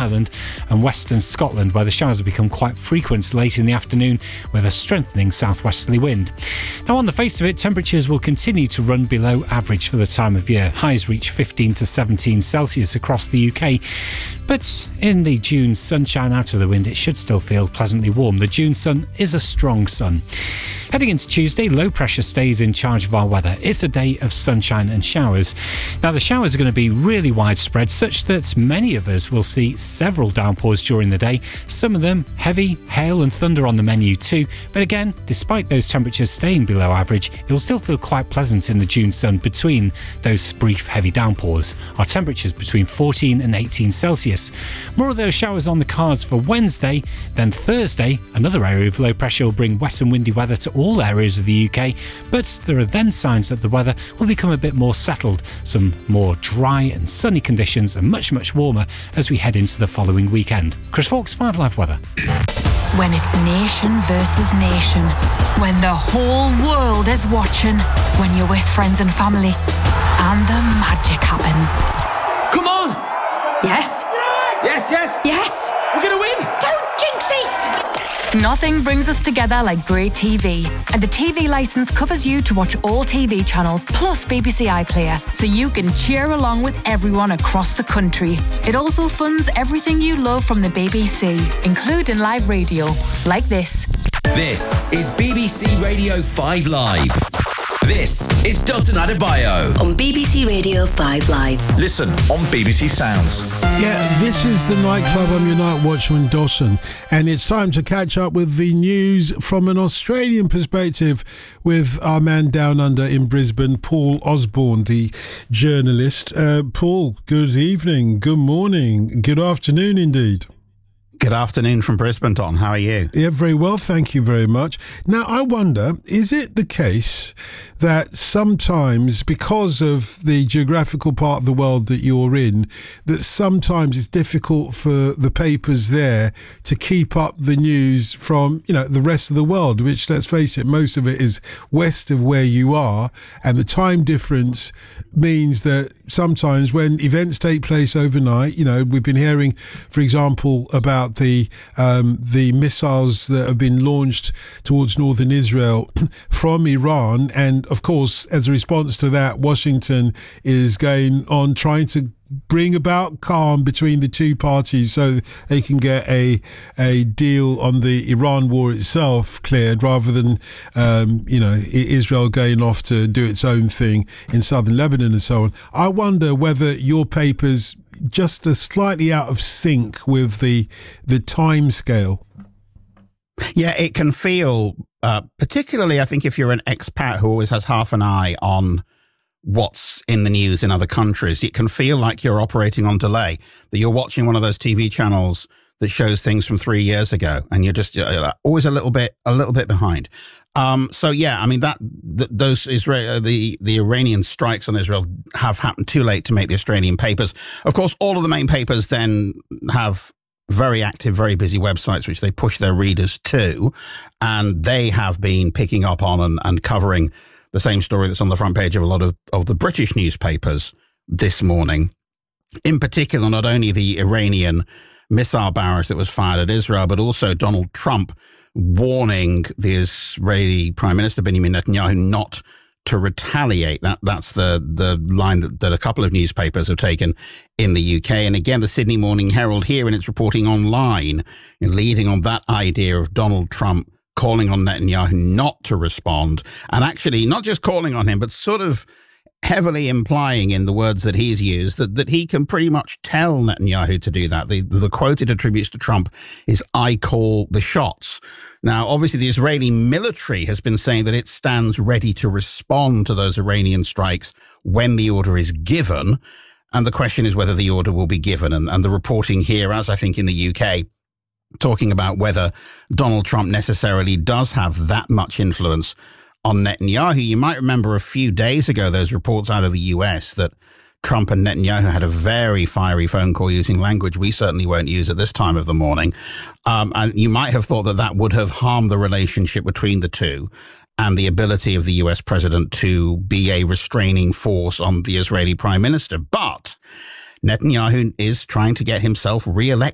Ireland and western Scotland, where the showers have become quite frequent late in the afternoon with a strengthening southwesterly wind. Now, on the face of it, temperatures will continue to run below average for the time of year. Highs reach 15 to 17 Celsius across the UK. But in the June sunshine out of the wind, it should still feel pleasantly warm. The June sun is a strong sun. Heading into Tuesday, low pressure stays in charge of our weather. It's a day of sunshine and showers. Now, the showers are going to be really widespread, such that many of us will see several downpours during the day. Some of them heavy, hail and thunder on the menu too. But again, despite those temperatures staying below average, it will still feel quite pleasant in the June sun between those brief heavy downpours. Our temperatures between 14 and 18 Celsius. More of those showers on the cards for Wednesday. Then Thursday, another area of low pressure will bring wet and windy weather to all areas of the UK, but there are then signs that the weather will become a bit more settled, some more dry and sunny conditions, and much warmer as we head into the following weekend. Chris Fawkes, 5 Live Weather. When it's nation versus nation, when the whole world is watching, when you're with friends and family, and the magic happens. Come on! Yes? Yes, yes! Yes! We're gonna win! Don't jinx it! Nothing brings us together like great TV. And the TV licence covers you to watch all TV channels plus BBC iPlayer, so you can cheer along with everyone across the country. It also funds everything you love from the BBC, including live radio, like this. This is BBC Radio 5 Live. This is Dotun Adebayo on BBC Radio 5 Live. Listen on BBC Sounds. Yeah, this is the nightclub. I'm your night watchman, Dawson, and it's time to catch up with the news from an Australian perspective with our man down under in Brisbane, Paul Osborne, the journalist. Paul, good evening, good morning, good afternoon indeed. Good afternoon from Brisbane, Don. How are you? Yeah, very well, thank you very much. Now, I wonder, is it the case that sometimes, because of the geographical part of the world that you're in, that sometimes it's difficult for the papers there to keep up the news from, the rest of the world, which, let's face it, most of it is west of where you are, and the time difference means that sometimes when events take place overnight, we've been hearing, for example, about the missiles that have been launched towards northern Israel from Iran, and of course, as a response to that, Washington is going on trying to bring about calm between the two parties so they can get a deal on the Iran war itself cleared, rather than Israel going off to do its own thing in southern Lebanon and so on. I wonder whether your papers just are slightly out of sync with the time scale. Yeah, it can feel, particularly I think if you're an expat who always has half an eye on what's in the news in other countries, it can feel like you're operating on delay, that you're watching one of those TV channels that shows things from 3 years ago, and you're just always a little bit behind. So yeah, I mean those the Iranian strikes on Israel have happened too late to make the Australian papers. Of course, all of the main papers then have very active, very busy websites which they push their readers to, and they have been picking up on and covering the same story that's on the front page of a lot of the British newspapers this morning. In particular, not only the Iranian missile barrage that was fired at Israel, but also Donald Trump warning the Israeli Prime Minister Benjamin Netanyahu not to retaliate. That's the line that a couple of newspapers have taken in the UK. And again, the Sydney Morning Herald here in its reporting online, leading on that idea of Donald Trump calling on Netanyahu not to respond, and actually not just calling on him, but sort of heavily implying in the words that he's used that he can pretty much tell Netanyahu to do that. The quote it attributes to Trump is, "I call the shots." Now, obviously, the Israeli military has been saying that it stands ready to respond to those Iranian strikes when the order is given. And the question is whether the order will be given. And the reporting here, as I think in the UK, talking about whether Donald Trump necessarily does have that much influence on Netanyahu. You might remember a few days ago, those reports out of the US that Trump and Netanyahu had a very fiery phone call using language we certainly won't use at this time of the morning. And you might have thought that would have harmed the relationship between the two and the ability of the US president to be a restraining force on the Israeli prime minister. But Netanyahu is trying to get himself re-elected